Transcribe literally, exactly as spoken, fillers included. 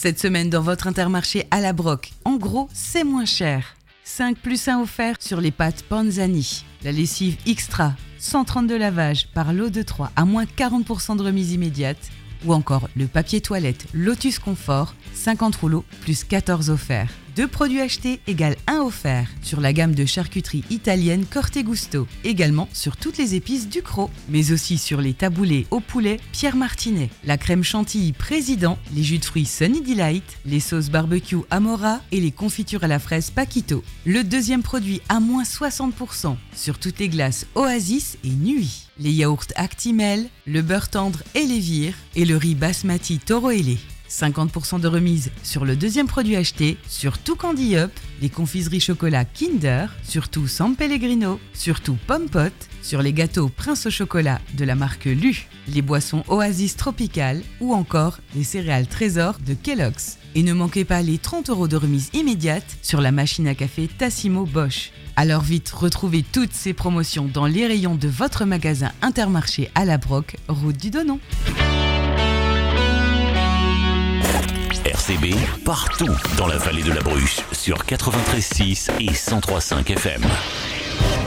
Cette semaine dans votre Intermarché à la Broc, en gros, c'est moins cher. cinq plus un offerts sur les pâtes Panzani. La lessive Extra, cent trente de lavage par lot de trois à moins quarante pour cent de remise immédiate. Ou encore le papier toilette Lotus Confort, cinquante rouleaux plus quatorze offerts. Deux produits achetés égale un offert sur la gamme de charcuterie italienne Corte Gusto, également sur toutes les épices Ducros, mais aussi sur les taboulés au poulet Pierre Martinet, la crème chantilly Président, les jus de fruits Sunny Delight, les sauces barbecue Amora et les confitures à la fraise Paquito. Le deuxième produit à moins soixante pour cent sur toutes les glaces Oasis et Nuit, les yaourts Actimel, le beurre tendre et les vires et le riz basmati Toro Ailé. cinquante pour cent de remise sur le deuxième produit acheté, sur tout Candy Up, les confiseries chocolat Kinder, sur tout San Pellegrino, sur tout Pomme Pot, sur les gâteaux Prince au chocolat de la marque Lu, les boissons Oasis Tropical ou encore les céréales Trésor de Kellogg's. Et ne manquez pas les trente euros de remise immédiate sur la machine à café Tassimo Bosch. Alors vite, retrouvez toutes ces promotions dans les rayons de votre magasin Intermarché à la Broc, route du Donon. R C B, partout dans la vallée de la Bruche, sur quatre-vingt-treize virgule six et cent trois virgule cinq F M.